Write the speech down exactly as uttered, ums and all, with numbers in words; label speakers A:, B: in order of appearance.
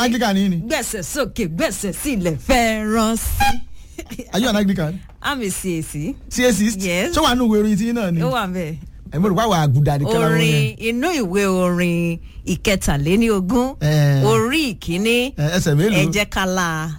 A: Anglican ni ni.
B: Gbẹ̀sẹ̀ sókè gbẹ̀sẹ̀ sílẹ̀ fẹ́ràn sí.
A: Are you an Anglican?
B: I'm a C A C.
A: C A C?
B: Yes.
A: So wà nù ìwé orin tí náà ni.
B: Ó wà bẹ́ẹ̀.
A: Ẹ mo rò wá wà àgùdà nìkan láwọn
B: Orin inú ìwé orin ìkẹtàléní ogún.
A: Eh.
B: Orí ìkíní.
A: Ẹsẹ̀ mélòó?
B: Ẹ jẹ́ ká la.